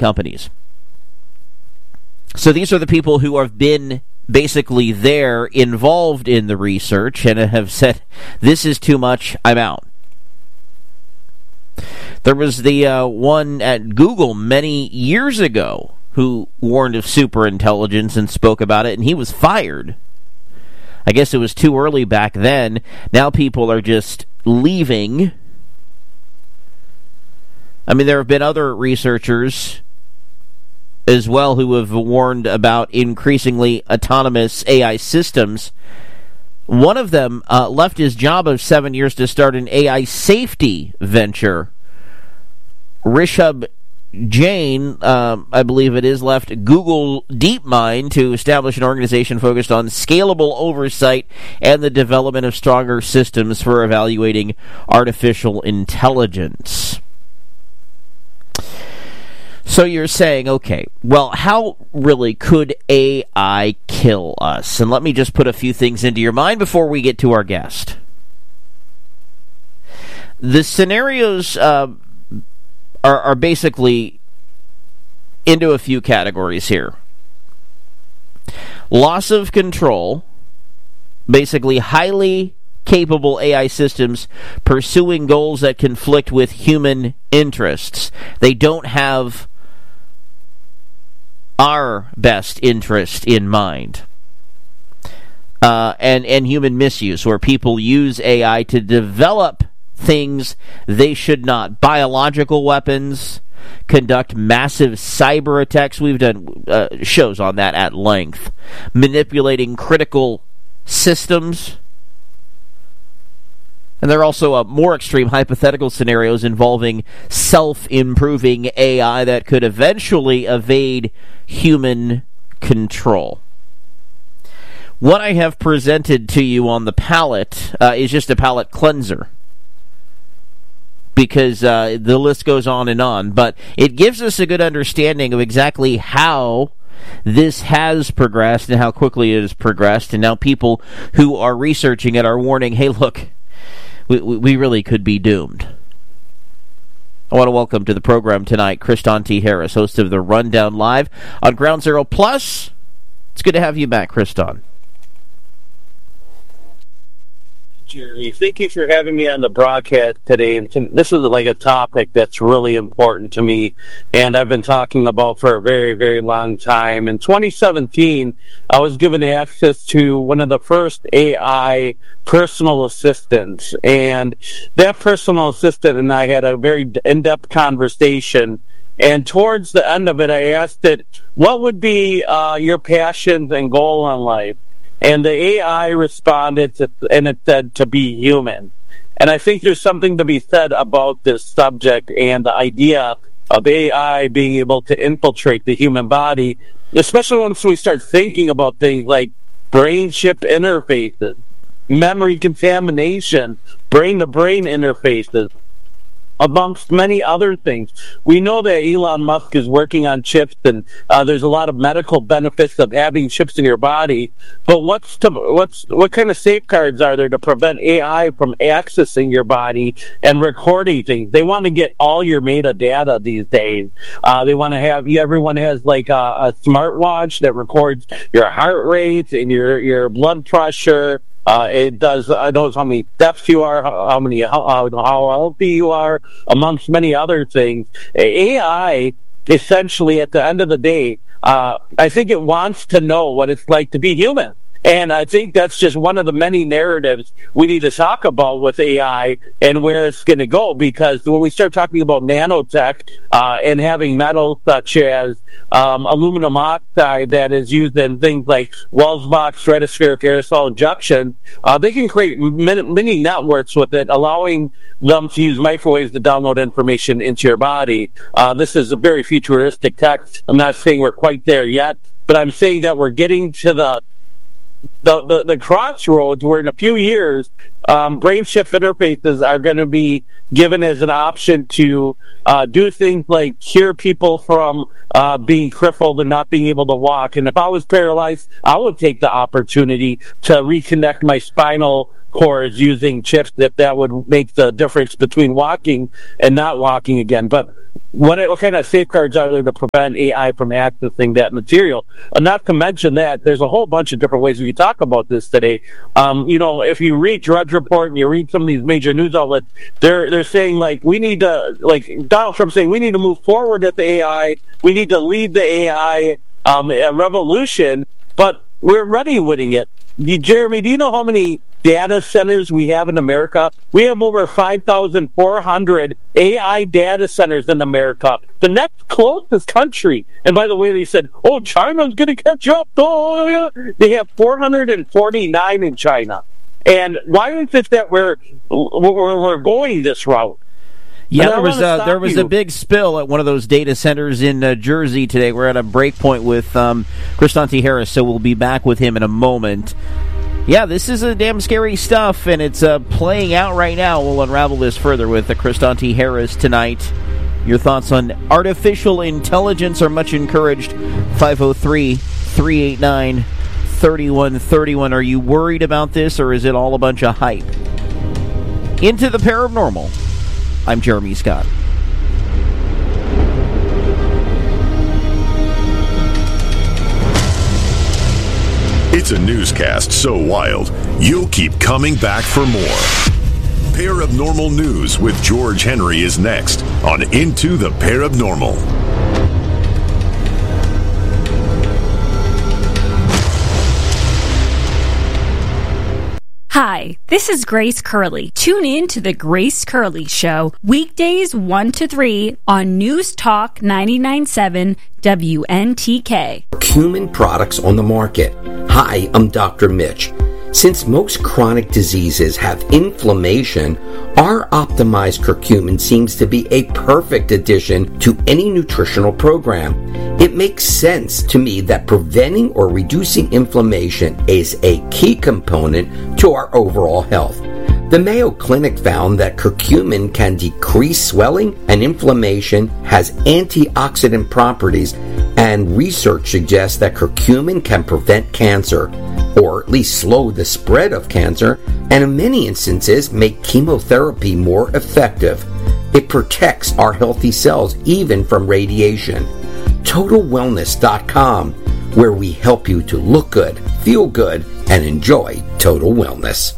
companies. So these are the people who have been basically there, involved in the research, and have said, this is too much, I'm out. There was the one at Google many years ago who warned of superintelligence and spoke about it, and he was fired. I guess it was too early back then. Now people are just leaving. I mean, there have been other researchers as well who have warned about increasingly autonomous AI systems. One of them left his job of 7 years to start an AI safety venture. Rishabh Jain, I believe it is, left Google DeepMind to establish an organization focused on scalable oversight and the development of stronger systems for evaluating artificial intelligence. So you're saying, okay, well, how really could AI kill us? And let me just put a few things into your mind before we get to our guest. The scenarios are basically into a few categories here. Loss of control, basically highly capable AI systems pursuing goals that conflict with human interests. They don't have our best interest in mind. And human misuse, where people use AI to develop things they should not. Biological weapons, conduct massive cyber attacks. We've done shows on that at length. Manipulating critical systems. And there are also more extreme hypothetical scenarios involving self-improving AI that could eventually evade human control. What I have presented to you on the palette is just a palette cleanser, because the list goes on, but it gives us a good understanding of exactly how this has progressed and how quickly it has progressed, and now people who are researching it are warning, hey, look, we really could be doomed. I want to welcome to the program tonight Kristan T. Harris, host of the Rundown Live on Ground Zero Plus. It's good to have you back, Kristan. Jerry, thank you for having me on the broadcast today. And this is like a topic that's really important to me, and I've been talking about for a very, very long time. In 2017, I was given access to one of the first AI personal assistants, and that personal assistant and I had a very in-depth conversation. And towards the end of it, I asked it, what would be your passions and goal in life? And the AI responded and it said to be human. And I think there's something to be said about this subject and the idea of AI being able to infiltrate the human body, especially once we start thinking about things like brain-chip interfaces, memory contamination, brain-to-brain interfaces, amongst many other things. We know that Elon Musk is working on chips, and there's a lot of medical benefits of having chips in your body. But what kind of safeguards are there to prevent AI from accessing your body and recording things? They want to get all your metadata these days. They want to have everyone has like a smartwatch that records your heart rate and your blood pressure. It knows how many steps you are, how healthy you are, amongst many other things. AI, essentially, at the end of the day, I think it wants to know what it's like to be human. And I think that's just one of the many narratives we need to talk about with AI and where it's going to go. Because when we start talking about nanotech and having metals such as aluminum oxide that is used in things like Welsbach stratospheric aerosol injection, they can create mini networks with it, allowing them to use microwaves to download information into your body. This is a very futuristic tech. I'm not saying we're quite there yet, but I'm saying that we're getting to the crossroads where in a few years, brain shift interfaces are going to be given as an option to do things like cure people from being crippled and not being able to walk. And if I was paralyzed, I would take the opportunity to reconnect my spinal cores using chips that would make the difference between walking and not walking again. But what kind of safeguards are there to prevent AI from accessing that material? Not to mention that there's a whole bunch of different ways we can talk about this today. If you read Drudge Report and you read some of these major news outlets, they're saying we need to, Donald Trump saying we need to move forward at the AI. We need to lead the AI revolution, but we're already winning it. Jeremy, do you know how many data centers we have in America? We have over 5,400 AI data centers in America. The next closest country, and by the way, they said, China's going to catch up. Oh, yeah. They have 449 in China. And why is it that we're going this route? Yeah, there was a big spill at one of those data centers in Jersey today. We're at a break point with Kristanti Harris, so we'll be back with him in a moment. Yeah, this is a damn scary stuff, and it's playing out right now. We'll unravel this further with Kristanti Harris tonight. Your thoughts on artificial intelligence are much encouraged. 503-389-3131. Are you worried about this, or is it all a bunch of hype? Into the paranormal. I'm Jeremy Scott. It's a newscast so wild, you'll keep coming back for more. Paranormal News with George Henry is next on Into the Paranormal. Hi, this is Grace Curley. Tune in to The Grace Curley Show, weekdays 1 to 3 on News Talk 99.7 WNTK. Curcumin products on the market. Hi, I'm Dr. Mitch. Since most chronic diseases have inflammation, our optimized curcumin seems to be a perfect addition to any nutritional program. It makes sense to me that preventing or reducing inflammation is a key component to our overall health. The Mayo Clinic found that curcumin can decrease swelling and inflammation, has antioxidant properties, and research suggests that curcumin can prevent cancer, or at least slow the spread of cancer, and in many instances make chemotherapy more effective. It protects our healthy cells even from radiation. TotalWellness.com, where we help you to look good, feel good, and enjoy total wellness.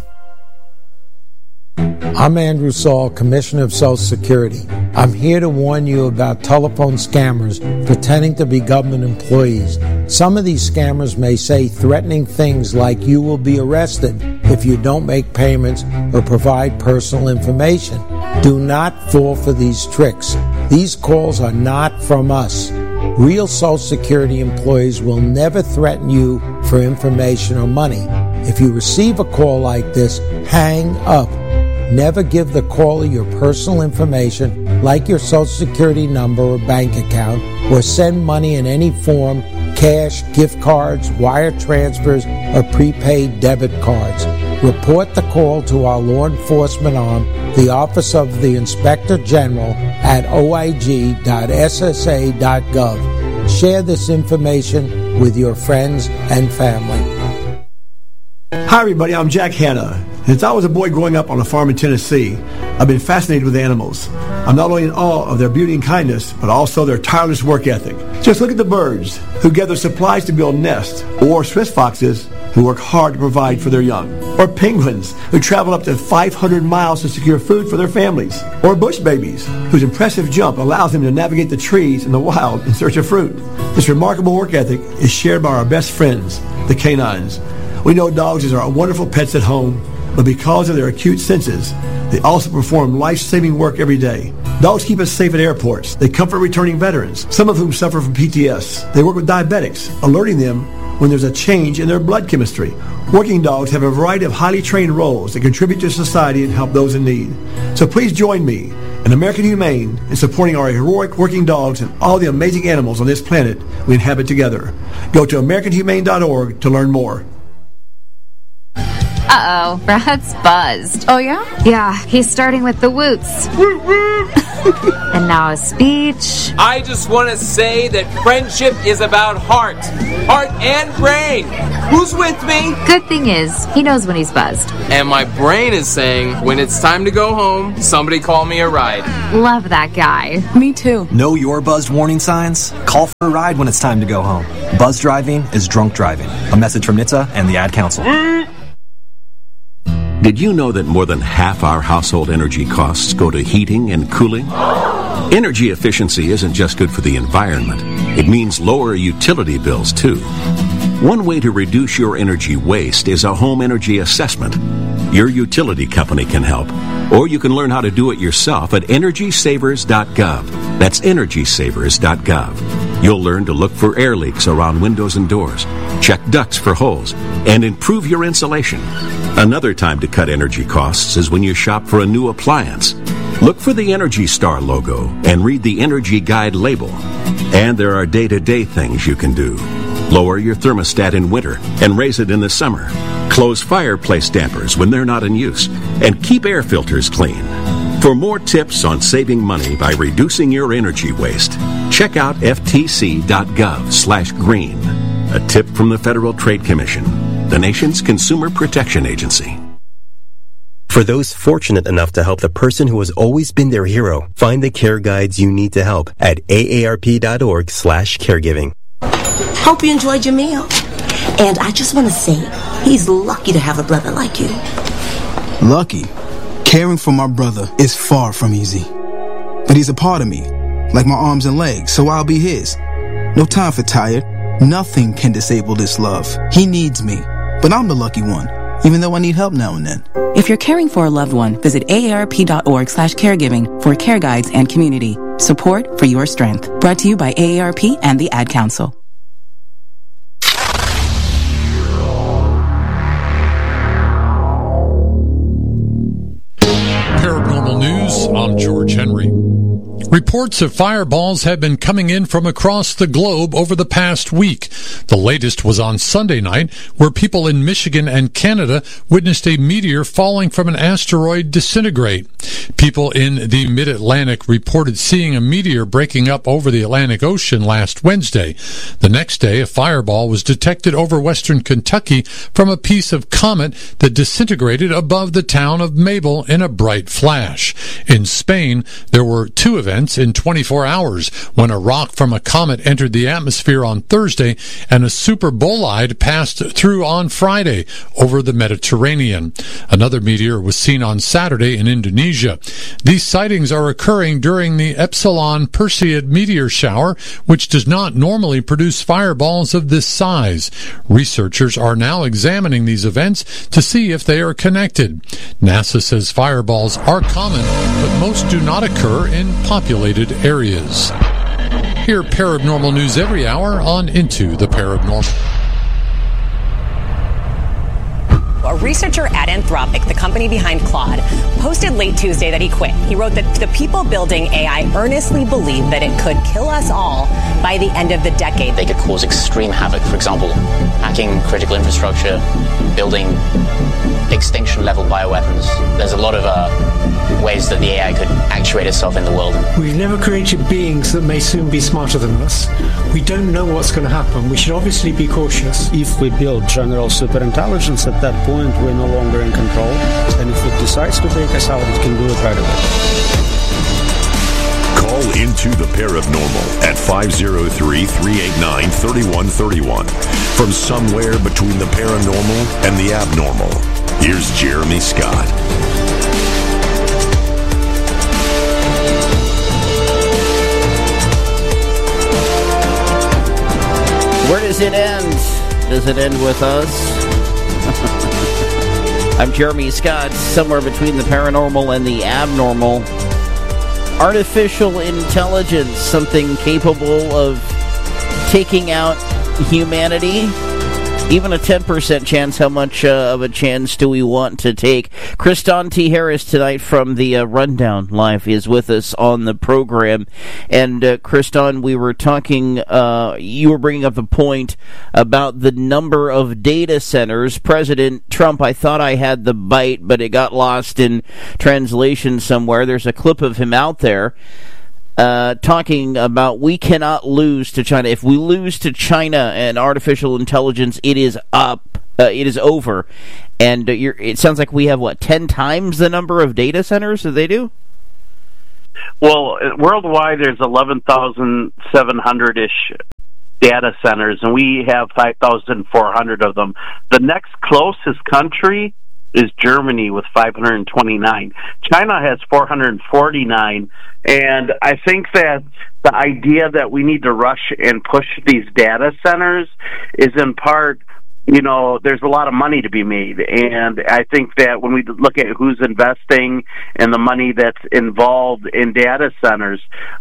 I'm Andrew Saul, Commissioner of Social Security. I'm here to warn you about telephone scammers pretending to be government employees. Some of these scammers may say threatening things like you will be arrested if you don't make payments or provide personal information. Do not fall for these tricks. These calls are not from us. Real Social Security employees will never threaten you for information or money. If you receive a call like this, hang up. Never give the caller your personal information, like your Social Security number or bank account, or send money in any form, cash, gift cards, wire transfers, or prepaid debit cards. Report the call to our law enforcement arm, the Office of the Inspector General, at oig.ssa.gov. Share this information with your friends and family. Hi everybody, I'm Jack Hanna. Since I was a boy growing up on a farm in Tennessee, I've been fascinated with animals. I'm not only in awe of their beauty and kindness, but also their tireless work ethic. Just look at the birds who gather supplies to build nests, or Swiss foxes who work hard to provide for their young, or penguins who travel up to 500 miles to secure food for their families, or bush babies whose impressive jump allows them to navigate the trees in the wild in search of fruit. This remarkable work ethic is shared by our best friends, the canines. We know dogs are wonderful pets at home, but because of their acute senses, they also perform life-saving work every day. Dogs keep us safe at airports. They comfort returning veterans, some of whom suffer from PTS. They work with diabetics, alerting them when there's a change in their blood chemistry. Working dogs have a variety of highly trained roles that contribute to society and help those in need. So please join me and American Humane in supporting our heroic working dogs and all the amazing animals on this planet we inhabit together. Go to AmericanHumane.org to learn more. Uh-oh, Brad's buzzed. Oh, yeah? Yeah, he's starting with the woots. And now a speech. I just want to say that friendship is about heart and brain. Who's with me? Good thing is, he knows when he's buzzed. And my brain is saying, when it's time to go home, somebody call me a ride. Love that guy. Me too. Know your buzzed warning signs? Call for a ride when it's time to go home. Buzz driving is drunk driving. A message from NHTSA and the Ad Council. Did you know that more than half our household energy costs go to heating and cooling? Energy efficiency isn't just good for the environment. It means lower utility bills, too. One way to reduce your energy waste is a home energy assessment. Your utility company can help, or you can learn how to do it yourself at EnergySavers.gov. That's EnergySavers.gov. You'll learn to look for air leaks around windows and doors, check ducts for holes, and improve your insulation. Another time to cut energy costs is when you shop for a new appliance. Look for the Energy Star logo and read the Energy Guide label. And there are day-to-day things you can do. Lower your thermostat in winter and raise it in the summer. Close fireplace dampers when they're not in use. And keep air filters clean. For more tips on saving money by reducing your energy waste, check out ftc.gov/green. A tip from the Federal Trade Commission, the nation's consumer protection agency. For those fortunate enough to help the person who has always been their hero, find the care guides you need to help at aarp.org/caregiving. Hope you enjoyed your meal. And I just want to say, he's lucky to have a brother like you. Lucky? Caring for my brother is far from easy. But he's a part of me, like my arms and legs, so I'll be his. No time for tired. Nothing can disable this love. He needs me, but I'm the lucky one, even though I need help now and then. If you're caring for a loved one, visit aarp.org/caregiving for care guides and community support for your strength. Brought to you by AARP and the Ad Council. Paranormal News, I'm George Henry. Reports of fireballs have been coming in from across the globe over the past week. The latest was on Sunday night, where people in Michigan and Canada witnessed a meteor falling from an asteroid disintegrate. People in the Mid-Atlantic reported seeing a meteor breaking up over the Atlantic Ocean last Wednesday. The next day, a fireball was detected over western Kentucky from a piece of comet that disintegrated above the town of Mabel in a bright flash. In Spain, there were two events in 24 hours, when a rock from a comet entered the atmosphere on Thursday and a superbolide passed through on Friday over the Mediterranean. Another meteor was seen on Saturday in Indonesia. These sightings are occurring during the Epsilon Perseid meteor shower, which does not normally produce fireballs of this size. Researchers are now examining these events to see if they are connected. NASA says fireballs are common, but most do not occur in populated areas. Hear paranormal news every hour on Into the Paranormal. A researcher at Anthropic, the company behind Claude, posted late Tuesday that he quit. He wrote that the people building AI earnestly believe that it could kill us all by the end of the decade. They could cause extreme havoc, for example, hacking critical infrastructure, building extinction-level bioweapons. There's a lot of ways that the AI could actuate itself in the world. We've never created beings that may soon be smarter than us. We don't know what's going to happen. We should obviously be cautious. If we build general superintelligence, at that point we're no longer in control. And if it decides to take us out, it can do it right away. Call Into the Paranormal at 503-389-3131. From somewhere between the paranormal and the abnormal, here's Jeremy Scott. Where does it end? Does it end with us? I'm Jeremy Scott, somewhere between the paranormal and the abnormal. Artificial intelligence, something capable of taking out humanity, Even a 10% chance, how much of a chance do we want to take? Kristan T. Harris tonight from the Rundown Live is with us on the program. And Kristan, we were talking, you were bringing up a point about the number of data centers. President Trump, I thought I had the bite, but it got lost in translation somewhere. There's a clip of him out there talking about we cannot lose to China. If we lose to China and artificial intelligence, it is up. It is over. And it sounds like we have, 10 times the number of data centers that they do? Well, worldwide there's 11,700-ish data centers, and we have 5,400 of them. The next closest country is Germany with 529. China has 449, and I think that the idea that we need to rush and push these data centers is in part, there's a lot of money to be made, and I think that when we look at who's investing and the money that's involved in data centers,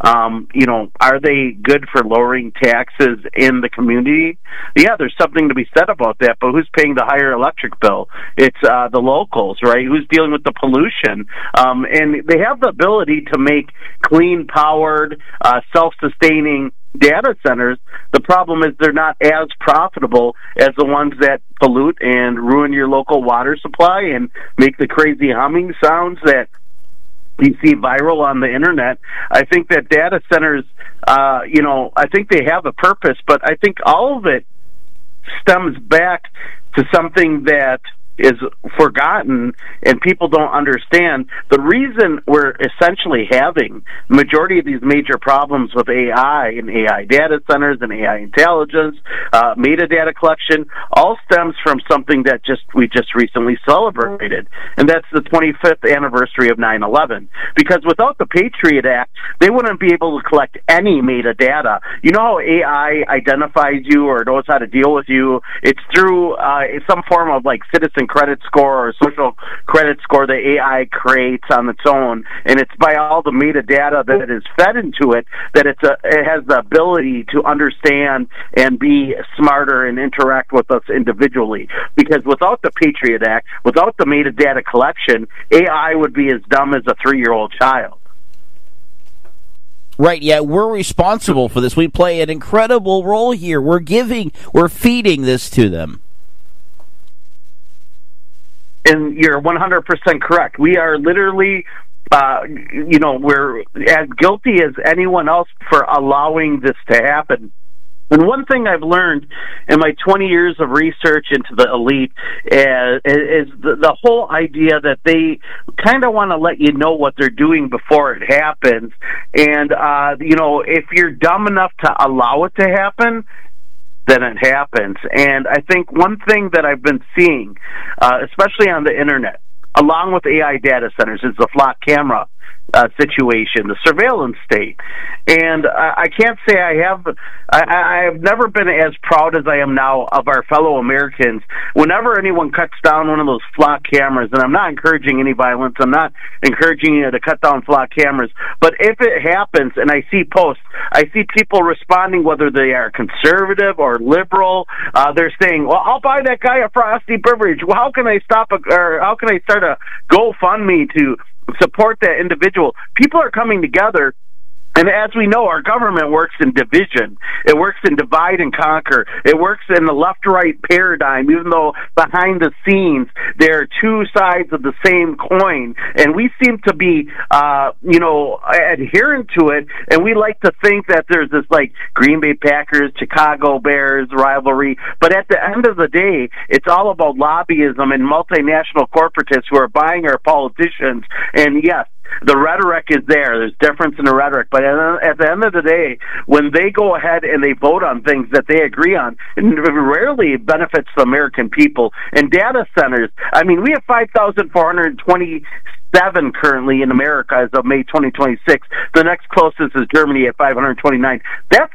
are they good for lowering taxes in the community? Yeah, there's something to be said about that, but who's paying the higher electric bill? It's the locals, right? Who's dealing with the pollution? And they have the ability to make clean-powered, self-sustaining data centers. The problem is they're not as profitable as the ones that pollute and ruin your local water supply and make the crazy humming sounds that you see viral on the internet. I think that data centers, I think they have a purpose, but I think all of it stems back to something that is forgotten and people don't understand. The reason we're essentially having the majority of these major problems with AI and AI data centers and AI intelligence, metadata collection, all stems from something that we just recently celebrated, and that's the 25th anniversary of 9/11. Because without the Patriot Act, they wouldn't be able to collect any metadata. You know how AI identifies you or knows how to deal with you? It's through some form of citizen credit score or social credit score that AI creates on its own, and it's by all the metadata that is fed into it that it has the ability to understand and be smarter and interact with us individually. Because without the Patriot Act, without the metadata collection, AI would be as dumb as a 3-year-old child. Right, yeah, we're responsible for this. We play an incredible role here. We're feeding this to them. And you're 100% correct. We are literally, we're as guilty as anyone else for allowing this to happen. And one thing I've learned in my 20 years of research into the elite is the whole idea that they kind of want to let you know what they're doing before it happens. And, if you're dumb enough to allow it to happen, then it happens. And I think one thing that I've been seeing, especially on the internet, along with AI data centers, is the flock camera situation, the surveillance state. And I can't say I have never been as proud as I am now of our fellow Americans. Whenever anyone cuts down one of those flock cameras, and I'm not encouraging any violence, I'm not encouraging you to cut down flock cameras, but if it happens and I see posts, I see people responding, whether they are conservative or liberal, they're saying, well, I'll buy that guy a frosty beverage. Well, how can I start a GoFundMe to support that individual? People are coming together. And as we know, our government works in division. It works in divide and conquer. It works in the left-right paradigm, even though behind the scenes there are two sides of the same coin. And we seem to be, adherent to it. And we like to think that there's this Green Bay Packers, Chicago Bears rivalry. But at the end of the day, it's all about lobbyism and multinational corporatists who are buying our politicians. And yes, the rhetoric is there. There's difference in the rhetoric. But at the end of the day, when they go ahead and they vote on things that they agree on, it rarely benefits the American people. And data centers, we have 5,427 currently in America as of May 2026. The next closest is Germany at 529.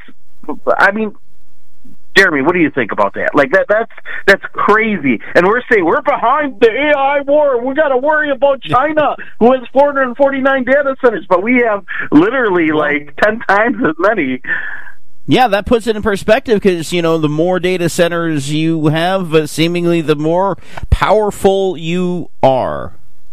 Jeremy, what do you think about that? That's crazy. And we're saying we're behind the AI war. We got to worry about China, who has 449 data centers, but we have literally 10 times as many. Yeah, that puts it in perspective because, the more data centers you have, seemingly the more powerful you are.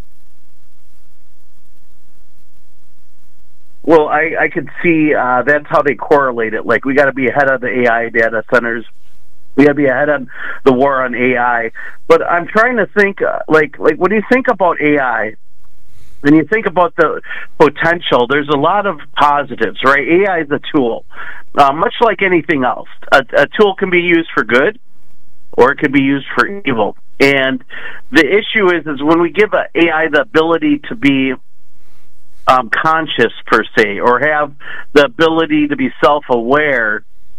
Well, I could see that's how they correlate it. Like, we got to be ahead of the AI data centers. We got to be ahead of the war on AI. But I'm trying to think, like when you think about AI, when you think about the potential, there's a lot of positives, right? AI is a tool, much like anything else. A tool can be used for good, or it can be used for evil. And the issue is when we give AI the ability to be conscious, per se, or have the ability to be self-aware,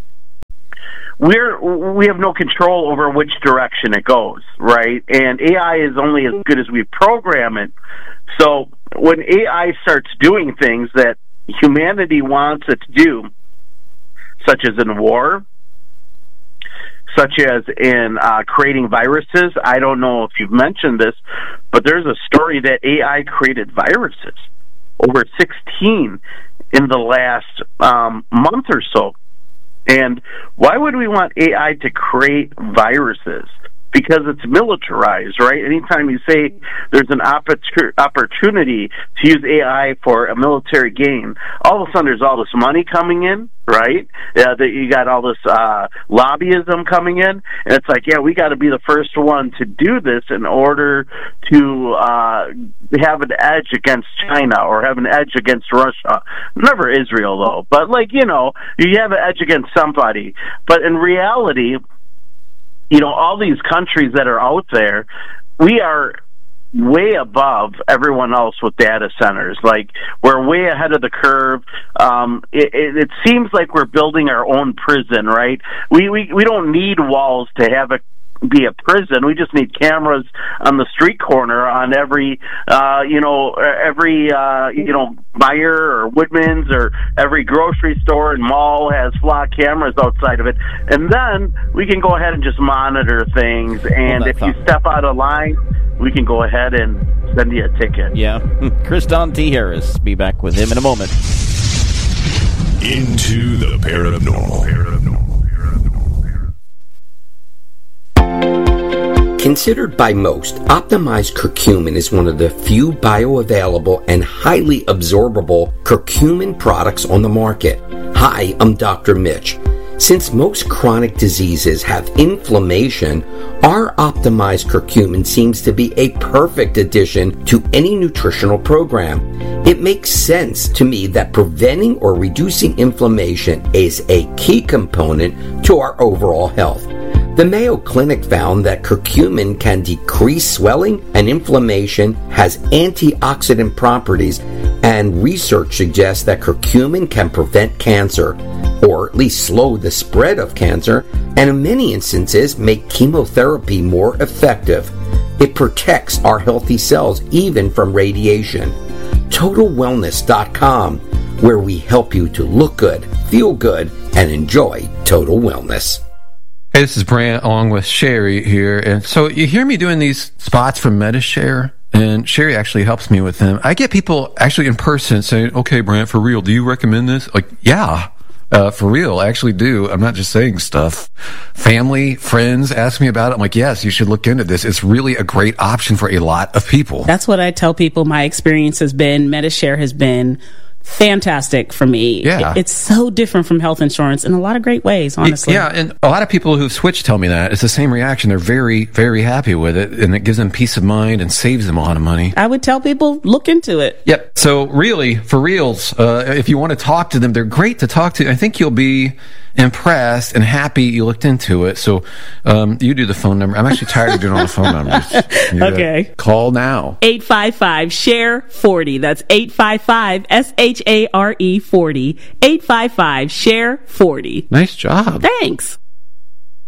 we have no control over which direction it goes, right? And AI is only as good as we program it. So when AI starts doing things that humanity wants it to do, such as in war, such as in creating viruses, I don't know if you've mentioned this, but there's a story that AI created viruses, over 16 in the last month or so. And why would we want AI to create viruses? Because it's militarized, right? Anytime you say there's an opportunity to use AI for a military gain, all of a sudden there's all this money coming in, right? That you got all this lobbyism coming in, and it's like, yeah, we got to be the first one to do this in order to have an edge against China or have an edge against Russia. Never Israel, though. But, you have an edge against somebody. But in reality, all these countries that are out there, we are way above everyone else with data centers. Like, we're way ahead of the curve. It seems like we're building our own prison, right? We don't need walls to have be a prison. We just need cameras on the street corner on every Meijer or Woodman's or every grocery store and mall has flock cameras outside of it, and then we can go ahead and just monitor things, and if you step out of line, we can go ahead and send you a ticket. Yeah. Chris Don T. Harris. Be back with him in a moment. Into the Paranormal. Considered by most, optimized curcumin is one of the few bioavailable and highly absorbable curcumin products on the market. Hi, I'm Dr. Mitch. Since most chronic diseases have inflammation, our optimized curcumin seems to be a perfect addition to any nutritional program. It makes sense to me that preventing or reducing inflammation is a key component to our overall health. The Mayo Clinic found that curcumin can decrease swelling and inflammation, has antioxidant properties, and research suggests that curcumin can prevent cancer, or at least slow the spread of cancer, and in many instances make chemotherapy more effective. It protects our healthy cells even from radiation. TotalWellness.com, where we help you to look good, feel good, and enjoy total wellness. Hey, this is Brant along with Sherry here. And so you hear me doing these spots from MediShare, and Sherry actually helps me with them. I get people actually in person saying, okay, Brant, for real, do you recommend this? Like, yeah, for real, I actually do. I'm not just saying stuff. Family, friends ask me about it. I'm like, yes, you should look into this. It's really a great option for a lot of people. That's what I tell people my experience has been. MediShare has been fantastic for me. Yeah. It's so different from health insurance in a lot of great ways, honestly. Yeah, and a lot of people who've switched tell me that. It's the same reaction. They're very, very happy with it, and it gives them peace of mind and saves them a lot of money. I would tell people, look into it. Yep. So really, for reals, if you want to talk to them, they're great to talk to. I think you'll be impressed and happy you looked into it. So you do the phone number. I'm actually tired of doing all the phone numbers. Okay. Call now. 855-SHARE-40. That's 855-SHARE-40. 855-SHARE-40. Nice job. Thanks.